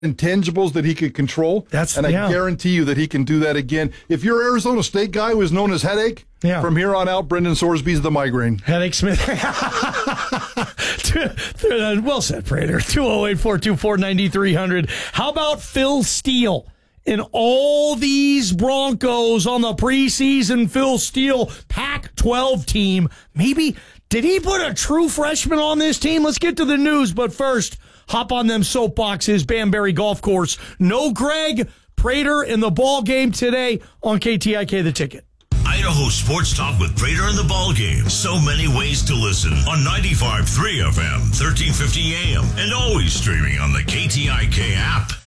intangibles that he could control. I guarantee you that he can do that again. If you're Arizona State guy who is known as Headache, from here on out, Brendan Sorsby's the migraine. Headache Smith. Well said, Prater. 208-424-9300. How about Phil Steele? And all these Broncos on the preseason Phil Steele Pac-12 team. Maybe, did he put a true freshman on this team? Let's get to the news, but first, hop on them soapboxes, Banbury Golf Course. No Greg Prater in the ball game today on KTIK The Ticket. Idaho Sports Talk with Prater in the ball game. So many ways to listen on 95.3 FM, 1350 AM, and always streaming on the KTIK app.